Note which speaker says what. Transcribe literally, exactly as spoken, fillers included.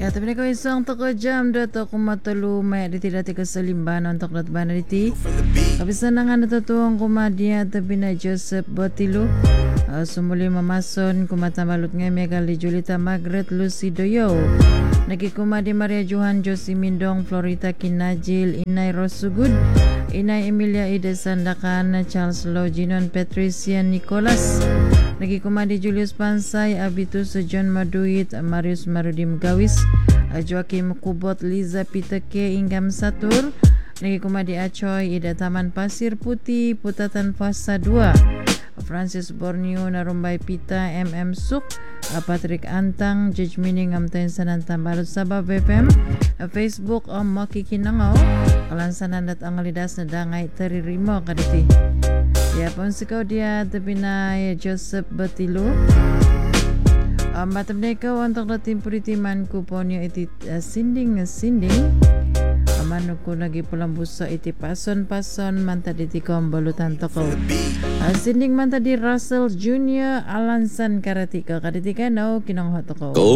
Speaker 1: Ya, tapi ko isang toko jam dato kumatulu may diti dati kasalimban untuk dat bana diti. Kabisan nga natutuong kumadia tabi na Joseph Botilo. Uh, sumuli mamason kumatamalot nga Megali Julita Margaret Lucy Doyo. Nagkikumadi Maria Johan Josie Mindong Florita Kinajil Inay Rosugud Inay Emilia Ida Sandakan Charles Loginon Patricia Nicolas. Nagkikumadi Julius Pansay Abitus John Maduit Marius Marudim Gawis Joaquim Kubot Liza Piteke Ingam Satur. Nagkikumadi Acoy Ida Taman Pasir Putih Putatan Fasa dua Francis Borneo Narumbay Pita M M Suk Patrick Antang Judge Mining Amtayin Sanan Tambalot Sabab F M Facebook Om Makikinangaw Kalansanan dat ang lidas na dangay taririmo kaditi. Ya pon sikaw dia tabi na Joseph Batilo. Um, Batam na ikaw untuk dating puritiman kupon yung iti uh, sinding sinding. Amano ko lagi pulang buso iti pason-pason manta diti ko ang balutan toko. Uh, sinding manta di Russell Junior Alansan Karatika kaditi ka no kinanghoto ko.